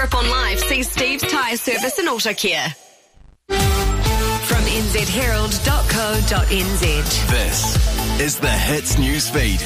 Up on Live, see Steve's Tyre Service and Auto Care. From nzherald.co.nz. This is the Hits Newsfeed.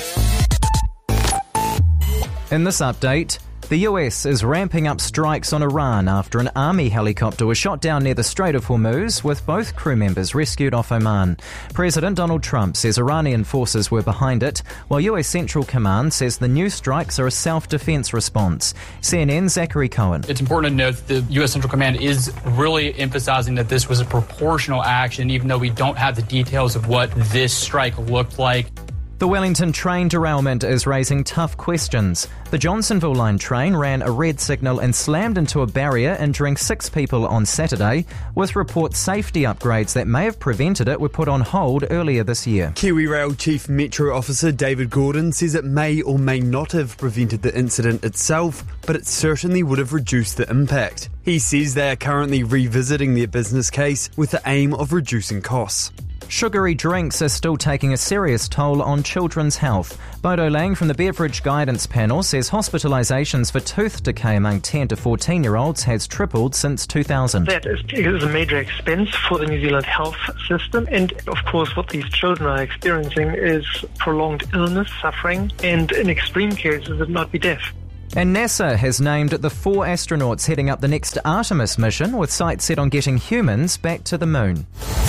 In this update, the US is ramping up strikes on Iran after an army helicopter was shot down near the Strait of Hormuz, with both crew members rescued off Oman. President Donald Trump says Iranian forces were behind it, while US Central Command says the new strikes are a self-defense response. CNN's Zachary Cohen. It's important to note that the U.S. Central Command is really emphasizing that this was a proportional action, even though we don't have the details of what this strike looked like. The Wellington train derailment is raising tough questions. The Johnsonville line train ran a red signal and slammed into a barrier, injuring 6 people on Saturday, with reports safety upgrades that may have prevented it were put on hold earlier this year. KiwiRail Chief Metro Officer David Gordon says it may or may not have prevented the incident itself, but it certainly would have reduced the impact. He says they are currently revisiting their business case with the aim of reducing costs. Sugary drinks are still taking a serious toll on children's health. Bodo Lang from the Beverage Guidance Panel says hospitalisations for tooth decay among 10 to 14-year-olds has tripled since 2000. That is a major expense for the New Zealand health system, and of course what these children are experiencing is prolonged illness, suffering, and in extreme cases it might be death. And NASA has named the 4 astronauts heading up the next Artemis mission, with sights set on getting humans back to the moon.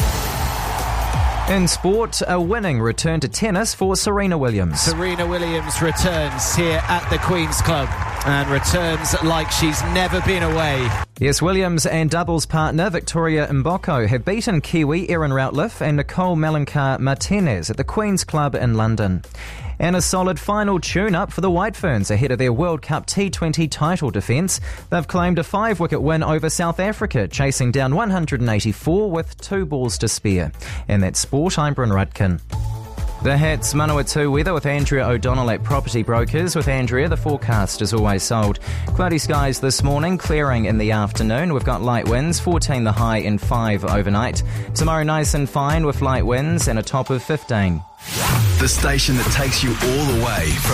In sport, a winning return to tennis for Serena Williams. Serena Williams returns here at the Queen's Club and returns like she's never been away. Yes, Williams and doubles partner Victoria Mboko have beaten Kiwi Erin Routliffe and Nicole Malenkar Martinez at the Queen's Club in London. And a solid final tune-up for the White Ferns ahead of their World Cup T20 title defence. They've claimed a 5-wicket win over South Africa, chasing down 184 with 2 balls to spare. And that's sport, I'm Bryn Rudkin. The Hats Manawatu weather with Andrea O'Donnell at Property Brokers. With Andrea, the forecast is always sold. Cloudy skies this morning, clearing in the afternoon. We've got light winds, 14 the high and 5 overnight. Tomorrow nice and fine with light winds and a top of 15. The station that takes you all the way from